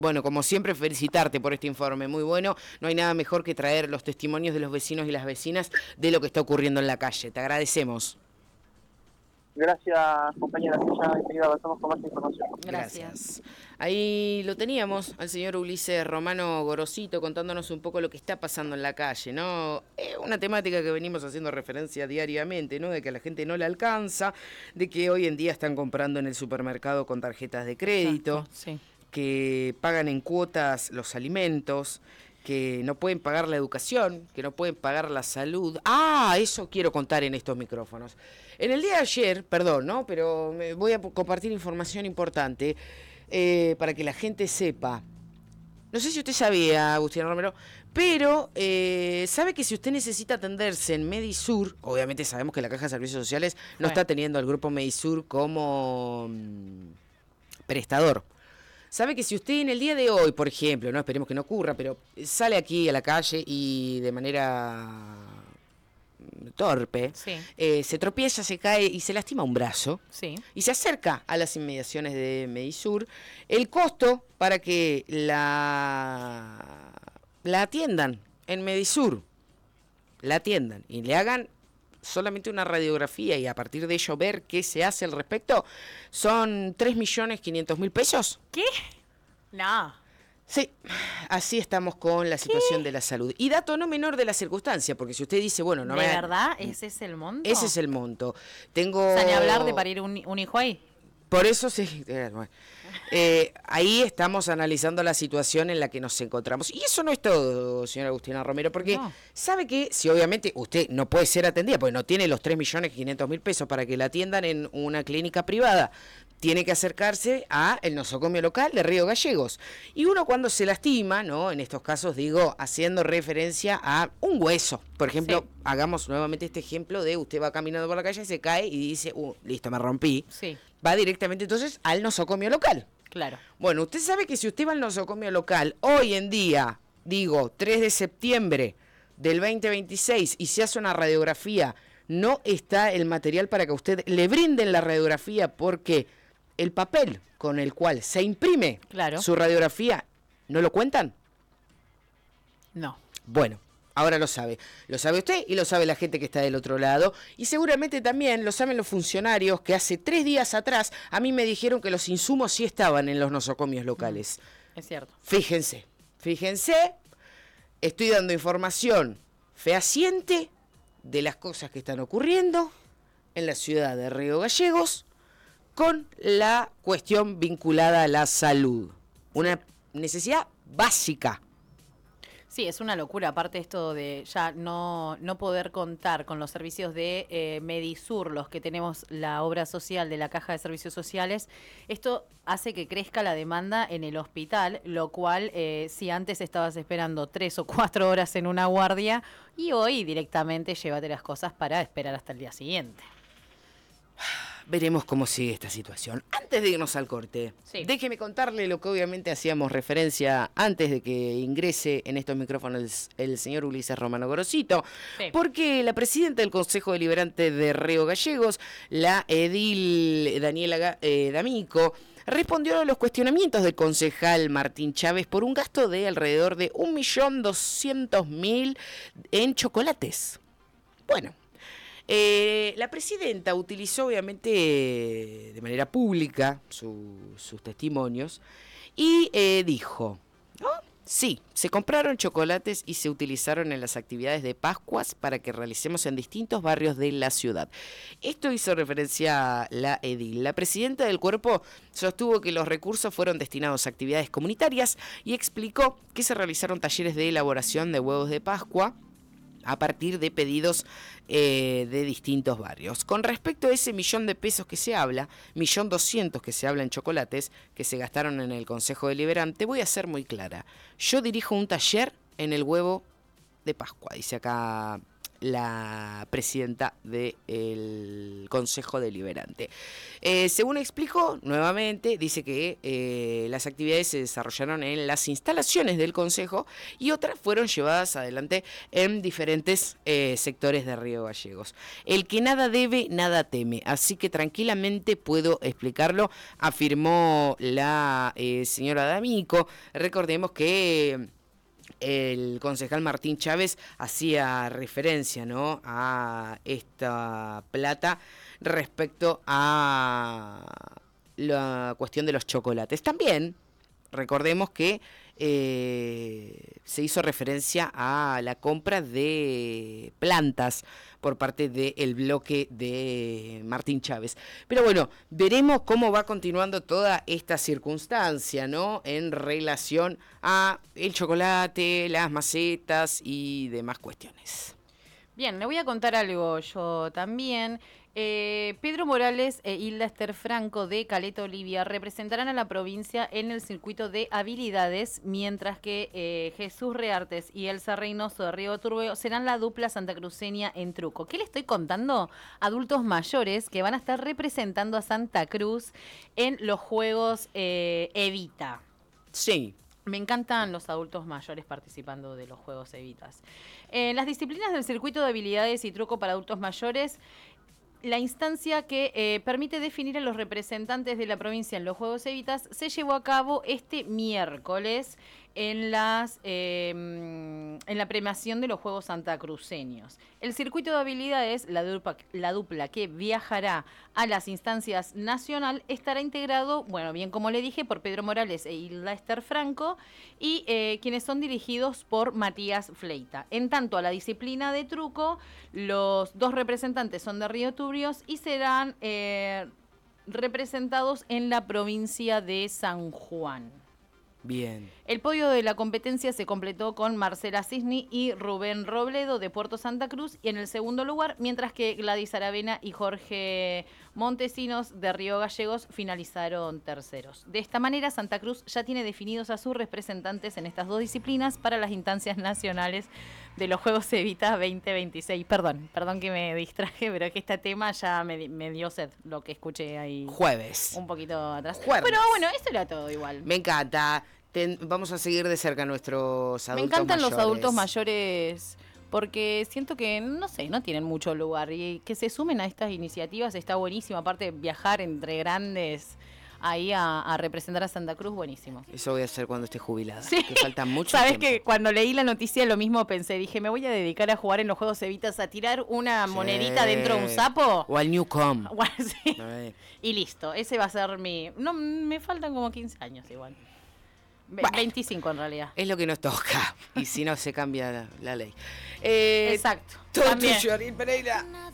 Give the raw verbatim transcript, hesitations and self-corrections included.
Bueno, como siempre, felicitarte por este informe, muy bueno. No hay nada mejor que traer los testimonios de los vecinos y las vecinas de lo que está ocurriendo en la calle. Te agradecemos. Gracias, compañeras. Ya enseguida avanzamos con más información. Gracias. Gracias. Ahí lo teníamos al señor Ulises Romano Gorosito contándonos un poco lo que está pasando en la calle, ¿no? Es una temática que venimos haciendo referencia diariamente, ¿no? De que a la gente no le alcanza, de que hoy en día están comprando en el supermercado con tarjetas de crédito. Exacto, sí. Que pagan en cuotas los alimentos, que no pueden pagar la educación, que no pueden pagar la salud. Ah, eso quiero contar en estos micrófonos. En el día de ayer, perdón, ¿no? Pero me voy a compartir información importante eh, para que la gente sepa. No sé si usted sabía, Agustín Romero, pero eh, sabe que si usted necesita atenderse en Medisur, obviamente sabemos que la Caja de Servicios Sociales no bueno. está teniendo al grupo Medisur como mmm, prestador. Sabe que si usted en el día de hoy, por ejemplo, no esperemos que no ocurra, pero sale aquí a la calle y de manera torpe, sí. eh, se tropieza, se cae y se lastima un brazo, sí. y se acerca a las inmediaciones de Medisur, el costo para que la, la atiendan en Medisur, la atiendan y le hagan solamente una radiografía y a partir de ello ver qué se hace al respecto, son tres millones quinientos mil pesos. ¿Qué? No. Sí, así estamos con la situación ¿Qué? de la salud. Y dato no menor de la circunstancia, porque si usted dice, bueno, no ¿De me... verdad? ¿Ese es el monto? Ese es el monto. Tengo... O sea, ni hablar de parir un, un hijo ahí. Por eso sí, eh, ahí estamos analizando la situación en la que nos encontramos. Y eso no es todo, señora Agustina Romero, porque no. sabe que si obviamente usted no puede ser atendida, porque no tiene los tres millones quinientos mil pesos para que la atiendan en una clínica privada, tiene que acercarse a el nosocomio local de Río Gallegos. Y uno cuando se lastima, ¿no? En estos casos digo, haciendo referencia a un hueso. Por ejemplo, sí. hagamos nuevamente este ejemplo de usted va caminando por la calle, se cae y dice, uh, listo, me rompí. Sí. Va directamente entonces al nosocomio local. Claro. Bueno, usted sabe que si usted va al nosocomio local, hoy en día, digo, tres de septiembre del veinte veintiséis, y se hace una radiografía, no está el material para que a usted le brinden la radiografía porque el papel con el cual se imprime claro. su radiografía, ¿no lo cuentan? No. Bueno. Ahora lo sabe, lo sabe usted y lo sabe la gente que está del otro lado y seguramente también lo saben los funcionarios que hace tres días atrás a mí me dijeron que los insumos sí estaban en los nosocomios locales. Mm, es cierto. Fíjense, fíjense, estoy dando información fehaciente de las cosas que están ocurriendo en la ciudad de Río Gallegos con la cuestión vinculada a la salud. Una necesidad básica. Sí, es una locura, aparte esto de ya no, no poder contar con los servicios de eh, Medisur, los que tenemos la obra social de la Caja de Servicios Sociales, esto hace que crezca la demanda en el hospital, lo cual eh, si antes estabas esperando tres o cuatro horas en una guardia, y hoy directamente llévate las cosas para esperar hasta el día siguiente. Veremos cómo sigue esta situación. Antes de irnos al corte, sí. déjeme contarle lo que obviamente hacíamos referencia antes de que ingrese en estos micrófonos el, el señor Ulises Romano Gorosito, sí. porque la presidenta del Consejo Deliberante de Río Gallegos, la edil Daniela eh, D'Amico, respondió a los cuestionamientos del concejal Martín Chávez por un gasto de alrededor de un millón doscientos mil en chocolates. Bueno. Eh, la presidenta utilizó obviamente de manera pública su, sus testimonios y eh, dijo, ¿no? Sí, se compraron chocolates y se utilizaron en las actividades de Pascuas para que realicemos en distintos barrios de la ciudad. Esto hizo referencia a la edil. La presidenta del cuerpo sostuvo que los recursos fueron destinados a actividades comunitarias y explicó que se realizaron talleres de elaboración de huevos de Pascua a partir de pedidos eh, de distintos barrios. Con respecto a ese millón de pesos que se habla, millón doscientos que se habla en chocolates, que se gastaron en el Consejo Deliberante, voy a ser muy clara. Yo dirijo un taller en el huevo de Pascua, dice acá la presidenta del Consejo Deliberante. Eh, según explicó, nuevamente, dice que eh, las actividades se desarrollaron en las instalaciones del Consejo y otras fueron llevadas adelante en diferentes eh, sectores de Río Gallegos. El que nada debe, nada teme, así que tranquilamente puedo explicarlo, afirmó la eh, señora D'Amico. Recordemos que el concejal Martín Chávez hacía referencia, ¿no?, a esta plata respecto a la cuestión de los chocolates. También recordemos que eh, se hizo referencia a la compra de plantas por parte del bloque de Martín Chávez. Pero bueno, veremos cómo va continuando toda esta circunstancia, ¿no?, en relación a el chocolate, las macetas y demás cuestiones. Bien, le voy a contar algo yo también. Eh, Pedro Morales e Hilda Ester Franco de Caleta Olivia representarán a la provincia en el circuito de habilidades, mientras que eh, Jesús Reartes y Elsa Reynoso de Río Turbio serán la dupla santacruceña en truco. ¿Qué le estoy contando? Adultos mayores que van a estar representando a Santa Cruz en los Juegos eh, Evita. Sí. Me encantan los adultos mayores participando de los Juegos Evitas. En las disciplinas del circuito de habilidades y truco para adultos mayores, la instancia que eh, permite definir a los representantes de la provincia en los Juegos Evitas se llevó a cabo este miércoles en las eh, en la premiación de los Juegos Santacruceños. El circuito de habilidades, la dupla, la dupla que viajará a las instancias nacional, estará integrado, bueno, bien como le dije, por Pedro Morales e Hilda Ester Franco, y eh, quienes son dirigidos por Matías Fleita. En tanto a la disciplina de truco, los dos representantes son de Río Tubrios y serán eh, representados en la provincia de San Juan. Bien. El podio de la competencia se completó con Marcela Cisni y Rubén Robledo de Puerto Santa Cruz y en el segundo lugar, mientras que Gladys Aravena y Jorge Montesinos de Río Gallegos finalizaron terceros. De esta manera, Santa Cruz ya tiene definidos a sus representantes en estas dos disciplinas para las instancias nacionales de los Juegos Evita veinte veintiséis. Perdón, perdón que me distraje, pero que este tema ya me, me dio sed, lo que escuché ahí. Jueves. Un poquito atrás. Jueves. Pero bueno, eso era todo igual. Me encanta. Ten, vamos a seguir de cerca a nuestros adultos mayores. Me encantan mayores. Los adultos mayores porque siento que, no sé, no tienen mucho lugar y que se sumen a estas iniciativas está buenísimo. Aparte, viajar entre grandes ahí a, a representar a Santa Cruz, buenísimo. Eso voy a hacer cuando esté jubilada, sí. que falta mucho ¿Sabes tiempo. Que cuando leí la noticia lo mismo pensé? Dije, me voy a dedicar a jugar en los Juegos Evitas, a tirar una sí. monedita dentro de un sapo. O al Newcom. Bueno, sí. Y listo, ese va a ser mi... No, me faltan como quince años igual. Bueno, veinticinco en realidad. Es lo que nos toca. Y si no, se cambia la, la ley. Eh, Exacto. Todo tuyo, Ariel Pereira.